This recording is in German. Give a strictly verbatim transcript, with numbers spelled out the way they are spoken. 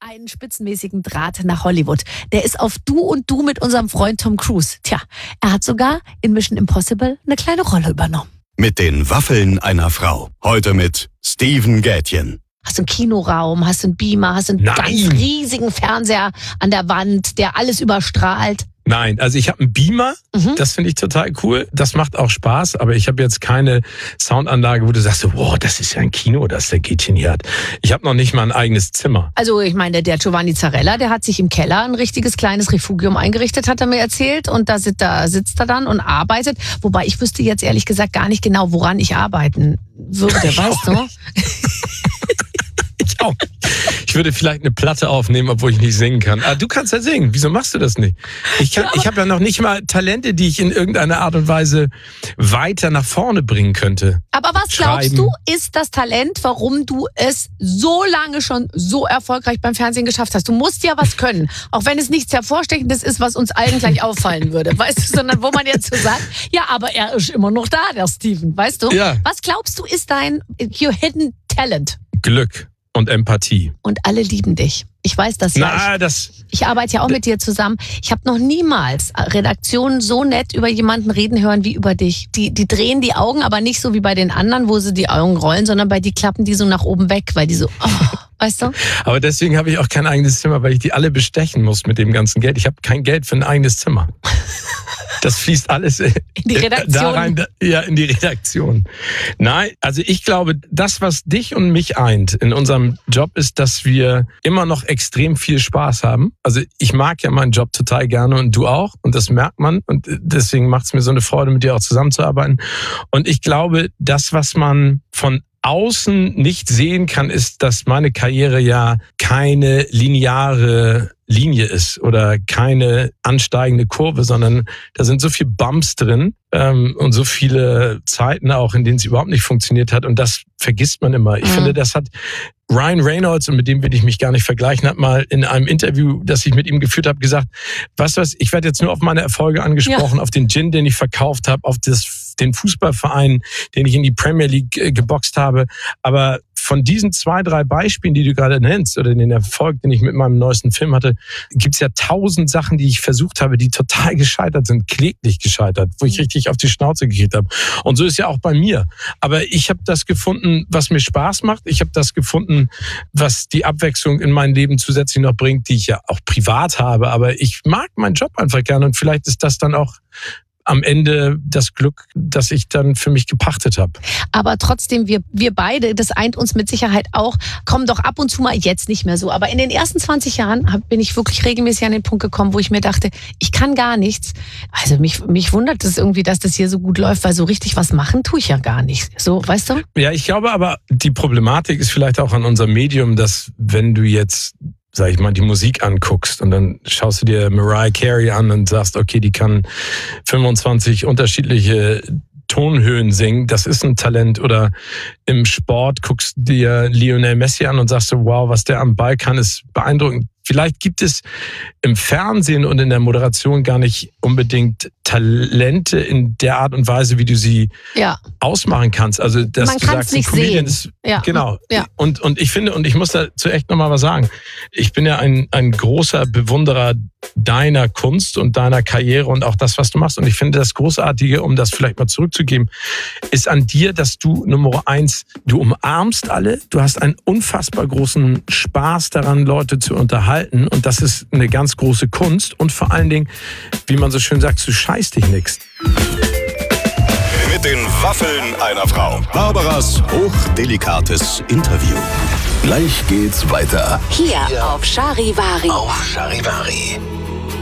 einen spitzenmäßigen Draht nach Hollywood. Der ist auf Du und Du mit unserem Freund Tom Cruise. Tja, er hat sogar in Mission Impossible eine kleine Rolle übernommen. Mit den Waffeln einer Frau. Heute mit Steven Gätjen. Hast du einen Kinoraum, hast du einen Beamer, hast du einen Nein. ganz riesigen Fernseher an der Wand, der alles überstrahlt. Nein, also ich habe einen Beamer, Mhm. das finde ich total cool, das macht auch Spaß, aber ich habe jetzt keine Soundanlage, wo du sagst, so, wow, das ist ja ein Kino, das der Gätjen hier hat. Ich habe noch nicht mal ein eigenes Zimmer. Also ich meine, der Giovanni Zarella, der hat sich im Keller ein richtiges kleines Refugium eingerichtet, hat er mir erzählt. Und da sitzt, da sitzt er dann und arbeitet. Wobei ich wüsste jetzt ehrlich gesagt gar nicht genau, woran ich arbeiten würde, Ich weißt auch du? Ich auch. Ich würde vielleicht eine Platte aufnehmen, obwohl ich nicht singen kann. Ah, du kannst ja singen. Wieso machst du das nicht? Ich kann, Ja, ich habe ja noch nicht mal Talente, die ich in irgendeiner Art und Weise weiter nach vorne bringen könnte. Aber was glaubst Schreiben. du, ist das Talent, warum du es so lange schon so erfolgreich beim Fernsehen geschafft hast? Du musst ja was können, auch wenn es nichts Hervorstechendes ist, was uns allen gleich auffallen würde, weißt du, sondern wo man jetzt so sagt, ja, aber er ist immer noch da, der Steven, weißt du? Ja. Was glaubst du, ist dein your hidden talent? Glück und Empathie. Und alle lieben dich. Ich weiß das ja. Na, das... Ich, ich arbeite ja auch mit dir zusammen. Ich habe noch niemals Redaktionen so nett über jemanden reden hören wie über dich. Die, die drehen die Augen, aber nicht so wie bei den anderen, wo sie die Augen rollen, sondern bei die klappen die so nach oben weg, weil die so, oh, weißt du? Aber deswegen habe ich auch kein eigenes Zimmer, weil ich die alle bestechen muss mit dem ganzen Geld. Ich habe kein Geld für ein eigenes Zimmer. Das fließt alles in die Redaktion. Da rein, da, ja, in die Redaktion. Nein, also ich glaube, das, was dich und mich eint in unserem Job, ist, dass wir immer noch extrem viel Spaß haben. Also ich mag ja meinen Job total gerne und du auch. Und das merkt man. Und deswegen macht es mir so eine Freude, mit dir auch zusammenzuarbeiten. Und ich glaube, das, was man von außen nicht sehen kann, ist, dass meine Karriere ja keine lineare Linie ist oder keine ansteigende Kurve, sondern da sind so viele Bumps drin ähm, und so viele Zeiten auch, in denen es überhaupt nicht funktioniert hat. Und das vergisst man immer. Ich Mhm. finde, das hat Ryan Reynolds, und mit dem will ich mich gar nicht vergleichen, hat mal in einem Interview, das ich mit ihm geführt habe, gesagt, weißt du was, ich werde jetzt nur auf meine Erfolge angesprochen, auf den Gin, den ich verkauft habe, auf das, den Fußballverein, den ich in die Premier League äh, geboxt habe. Aber von diesen zwei, drei Beispielen, die du gerade nennst, oder den Erfolg, den ich mit meinem neuesten Film hatte, gibt's ja tausend Sachen, die ich versucht habe, die total gescheitert sind, kläglich gescheitert, wo ich richtig auf die Schnauze gekriegt habe. Und so ist ja auch bei mir. Aber ich habe das gefunden, was mir Spaß macht. Ich habe das gefunden, was die Abwechslung in mein Leben zusätzlich noch bringt, die ich ja auch privat habe. Aber ich mag meinen Job einfach gerne und vielleicht ist das dann auch am Ende das Glück, das ich dann für mich gepachtet habe. Aber trotzdem, wir, wir beide, das eint uns mit Sicherheit auch, kommen doch ab und zu mal, jetzt nicht mehr so, aber in den ersten zwanzig Jahren hab, bin ich wirklich regelmäßig an den Punkt gekommen, wo ich mir dachte, ich kann gar nichts. Also mich, mich wundert es irgendwie, dass das hier so gut läuft, weil so richtig was machen tue ich ja gar nicht. So, weißt du? Ja, ich glaube aber, die Problematik ist vielleicht auch an unserem Medium, dass wenn du jetzt, sag ich mal, die Musik anguckst und dann schaust du dir Mariah Carey an und sagst, okay, die kann fünfundzwanzig unterschiedliche Tonhöhen singen, das ist ein Talent. Oder im Sport guckst du dir Lionel Messi an und sagst so, wow, was der am Ball kann, ist beeindruckend. Vielleicht gibt es im Fernsehen und in der Moderation gar nicht unbedingt Talente in der Art und Weise, wie du sie Ja. ausmachen kannst. Also, dass Man du kann's sagst, ein nicht Comedian sehen. ist, Ja. genau. Ja. Und, und ich finde, und ich muss dazu echt nochmal was sagen. Ich bin ja ein, ein großer Bewunderer deiner Kunst und deiner Karriere und auch das, was du machst. Und ich finde, das Großartige, um das vielleicht mal zurückzugeben, ist an dir, dass du Nummer eins, du umarmst alle. Du hast einen unfassbar großen Spaß daran, Leute zu unterhalten. Und das ist eine ganz große Kunst. Und vor allen Dingen, wie man so schön sagt, du scheißt dich nix. Mit den Waffeln einer Frau. Barbaras hochdelikates Interview. Gleich geht's weiter. Hier auf Charivari. Auf Charivari.